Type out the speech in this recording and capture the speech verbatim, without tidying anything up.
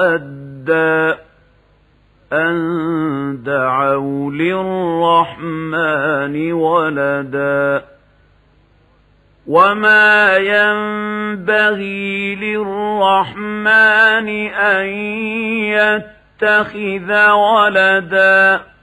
أَدَّىٰ أَن دَعَوْا لِلرَّحْمَٰنِ وَلَدًا وَمَا يَنبَغِي لِلرَّحْمَٰنِ أَن يَتَّخِذَ وَلَدًا